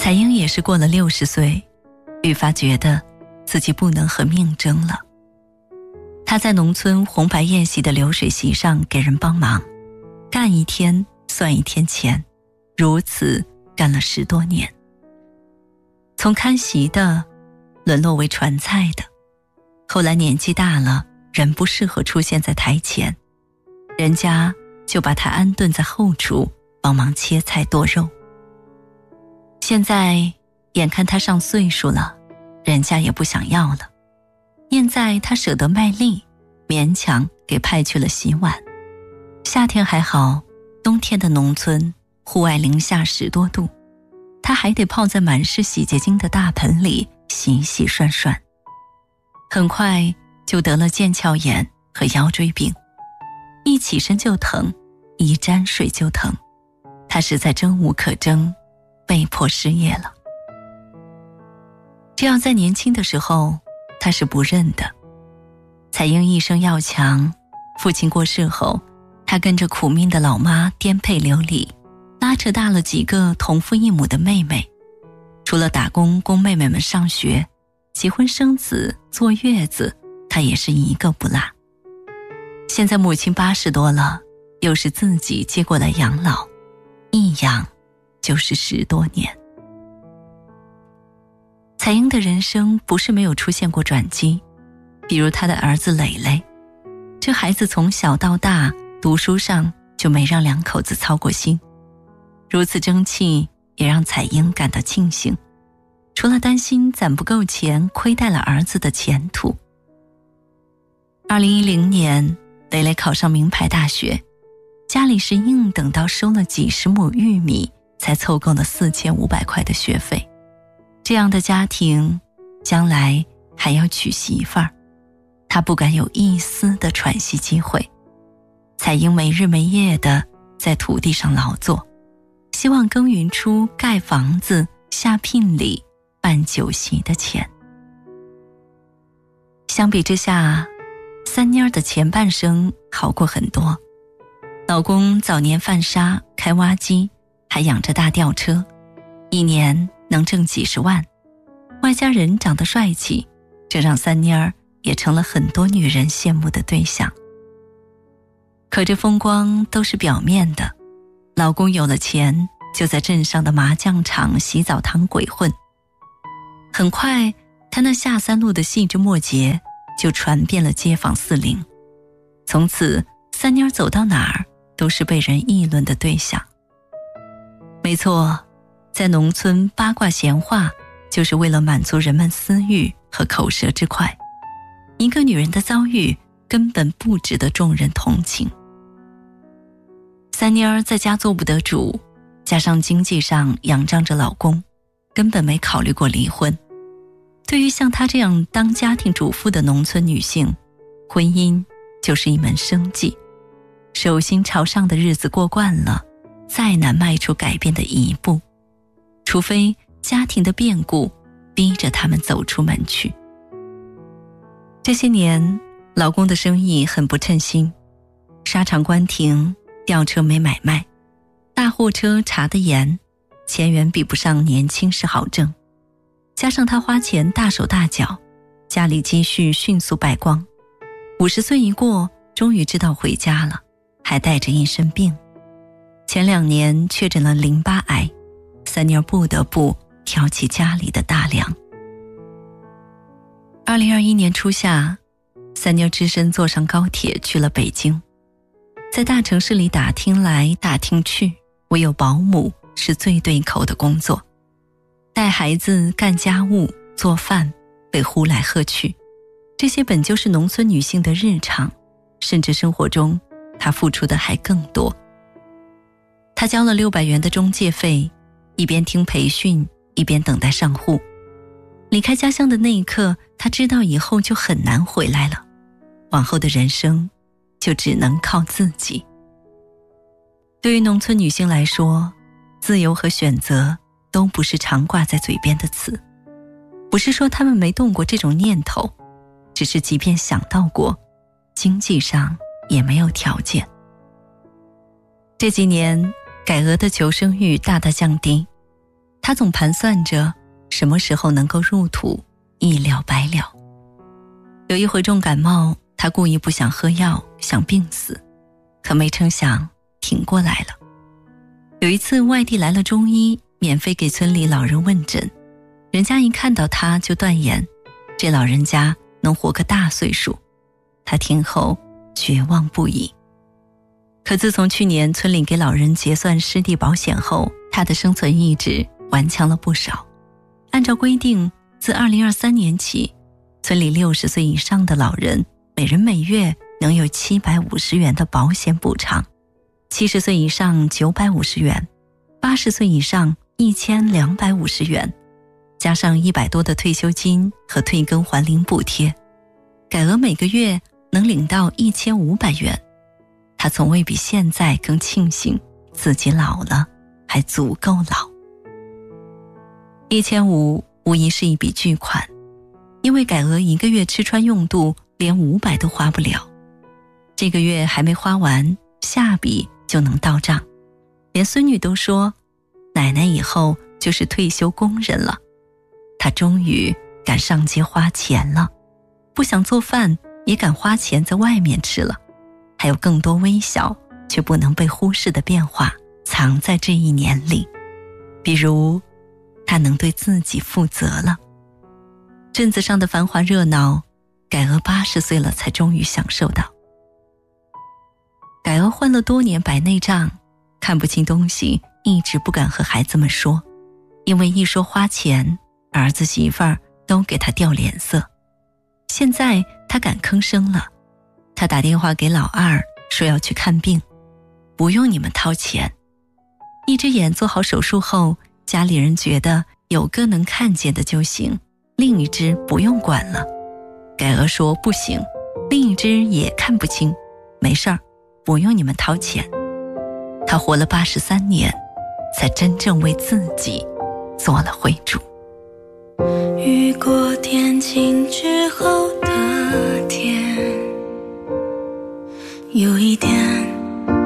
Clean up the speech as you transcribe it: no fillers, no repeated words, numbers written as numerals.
彩英也是过了60岁，愈发觉得自己不能和命争了。她在农村红白宴席的流水席上给人帮忙，干一天算一天钱，如此干了10多年。从看席的沦落为传菜的，后来年纪大了，人不适合出现在台前，人家就把她安顿在后厨帮忙切菜剁肉。现在眼看她上岁数了，人家也不想要了，念在她舍得卖力，勉强给派去了洗碗。夏天还好，冬天的农村户外零下10多度，她还得泡在满是洗洁精的大盆里洗洗涮涮，很快就得了腱鞘炎和腰椎病，一起身就疼，一沾水就疼，她实在争无可争，被迫失业了。这要在年轻的时候，她是不认的。彩英一生要强，父亲过世后，她跟着苦命的老妈颠沛流离，拉扯大了几个同父异母的妹妹，除了打工供妹妹们上学，结婚生子坐月子，她也是一个不落。现在母亲80多了，又是自己接过来养老，一养就是10多年。彩英的人生不是没有出现过转机，比如她的儿子磊磊，这孩子从小到大读书上就没让2口子操过心，如此争气也让彩英感到庆幸，除了担心攒不够钱亏待了儿子的前途。2010年，磊磊考上名牌大学，家里是硬等到收了几10亩玉米才凑够了4500块的学费。这样的家庭将来还要娶媳妇儿，他不敢有一丝的喘息机会。彩英没日没夜地在土地上劳作，希望耕耘出盖房子、下聘礼、办酒席的钱。相比之下，三妮儿的前半生好过很多。老公早年贩沙开挖机，还养着大吊车，一年能挣几10万，外加人长得帅气，这让三妮儿也成了很多女人羡慕的对象。可这风光都是表面的，老公有了钱就在镇上的麻将场、洗澡堂鬼混。很快，他那下三路的细枝末节就传遍了街坊四邻，从此三妮儿走到哪儿都是被人议论的对象。没错，在农村八卦闲话就是为了满足人们私欲和口舌之快，一个女人的遭遇根本不值得众人同情。三妮儿在家做不得主，加上经济上仰仗着老公，根本没考虑过离婚。对于像她这样当家庭主妇的农村女性，婚姻就是一门生计，手心朝上的日子过惯了，再难迈出改变的一步，除非家庭的变故逼着他们走出门去。这些年，老公的生意很不称心，沙场关停，吊车没买卖，大货车查得严，钱源比不上年轻时好挣，加上他花钱大手大脚，家里积蓄迅速败光。50岁一过，终于知道回家了，还带着一身病。前2年确诊了淋巴癌，三妮儿不得不挑起家里的大梁。2021年初夏，三妮儿只身坐上高铁去了北京。在大城市里打听来打听去，唯有保姆是最对口的工作。带孩子、干家务、做饭，被呼来喝去，这些本就是农村女性的日常，甚至生活中她付出的还更多。她交了600元的中介费，一边听培训，一边等待上户。离开家乡的那一刻，她知道以后就很难回来了，往后的人生就只能靠自己。对于农村女性来说，自由和选择都不是常挂在嘴边的词，不是说她们没动过这种念头，只是即便想到过，经济上也没有条件。这几年改革的求生欲大大降低， 他总盘算着什么时候能够入土，一了百了。有一回重感冒，他故意不想喝药，想病死，可没成想挺过来了。有一次外地来了中医，免费给村里老人问诊，人家一看到他就断言，这老人家能活个大岁数。他听后绝望不已。可自从去年村里给老人结算失地保险后，他的生存意志顽强了不少。按照规定，自2023年起，村里60岁以上的老人每人每月能有750元的保险补偿，70岁以上950元，80岁以上1250元，加上100多的退休金和退耕还林补贴，改额每个月能领到1500元。他从未比现在更庆幸自己老了还足够老。1500无疑是一笔巨款，因为改额1个月吃穿用度连500都花不了，这个月还没花完，下笔就能到账。连孙女都说，奶奶以后就是退休工人了。她终于敢上街花钱了，不想做饭也敢花钱在外面吃了。还有更多微小却不能被忽视的变化藏在这1年里，比如他能对自己负责了。镇子上的繁华热闹，改额80岁了才终于享受到。改额患了多年白内障，看不清东西，一直不敢和孩子们说，因为一说花钱，儿子媳妇儿都给他掉脸色。现在他敢吭声了，他打电话给老二说要去看病，不用你们掏钱。一只眼做好手术后，家里人觉得有个能看见的就行，另一只不用管了。改额说不行，另一只也看不清，没事儿，不用你们掏钱。他活了83年，才真正为自己做了灰主。 雨过天晴之后，